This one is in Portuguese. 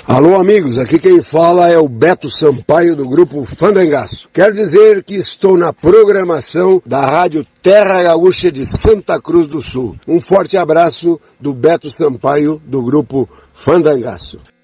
Alô amigos, aqui quem fala é o Beto Sampaio do grupo Fandangaço. Quero dizer que estou na programação da Rádio Terra Gaúcha de Santa Cruz do Sul. Um forte abraço do Beto Sampaio do grupo Fandangaço.